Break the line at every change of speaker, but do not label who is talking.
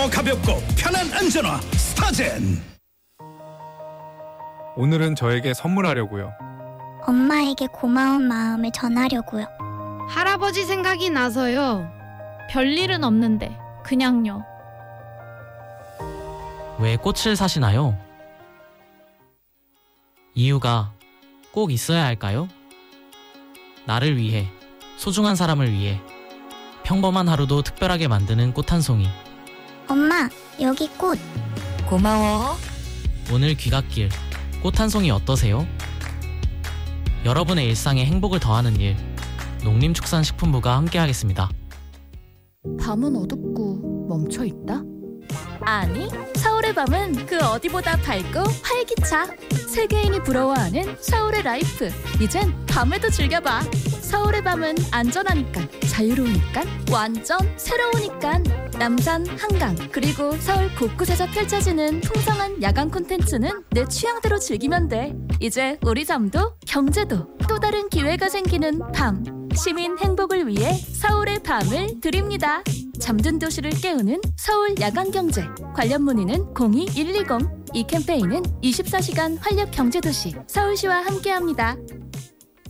더 가볍고 편한 안전화 스타젠.
오늘은 저에게 선물하려고요.
엄마에게 고마운 마음을 전하려고요.
할아버지 생각이 나서요.
별일은 없는데 그냥요.
왜 꽃을 사시나요? 이유가 꼭 있어야 할까요? 나를 위해, 소중한 사람을 위해 평범한 하루도 특별하게 만드는 꽃 한 송이.
엄마, 여기 꽃.
고마워.
오늘 귀갓길 꽃 한 송이 어떠세요? 여러분의 일상에 행복을 더하는 일, 농림축산식품부가 함께하겠습니다.
밤은 어둡고 멈춰있다?
아니, 서울의 밤은 그 어디보다 밝고 활기차. 세계인이 부러워하는 서울의 라이프. 이젠 밤에도 즐겨봐. 서울의 밤은 안전하니까, 자유로우니까, 완전 새로우니까. 남산, 한강, 그리고 서울 곳곳에서 펼쳐지는 풍성한 야간 콘텐츠는 내 취향대로 즐기면 돼. 이제 우리 잠도 경제도 또 다른 기회가 생기는 밤. 시민 행복을 위해 서울의 밤을 드립니다. 잠든 도시를 깨우는 서울 야간경제. 관련 문의는 02-120. 이 캠페인은 24시간 활력 경제도시 서울시와 함께합니다.